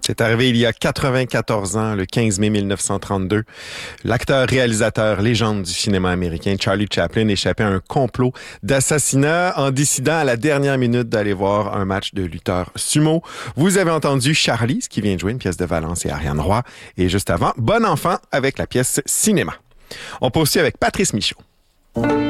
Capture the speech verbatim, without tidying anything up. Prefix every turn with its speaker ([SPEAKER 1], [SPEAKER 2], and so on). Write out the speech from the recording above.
[SPEAKER 1] C'est arrivé il y a quatre-vingt-quatorze ans, le quinze mai mille neuf cent trente-deux. L'acteur-réalisateur légende du cinéma américain Charlie Chaplin échappait à un complot d'assassinat en décidant à la dernière minute d'aller voir un match de lutteurs sumo. Vous avez entendu Charlie, ce qui vient de jouer une pièce de Valence et Ariane Roy. Et juste avant, Bon enfant avec la pièce Cinéma. On poursuit avec Patrice Michaud.